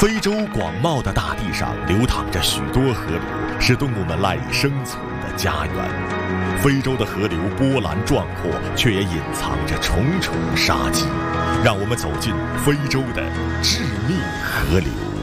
非洲广袤的大地上流淌着许多河流，是动物们赖以生存的家园。非洲的河流波澜壮阔，却也隐藏着重重杀机。让我们走进非洲的致命河流。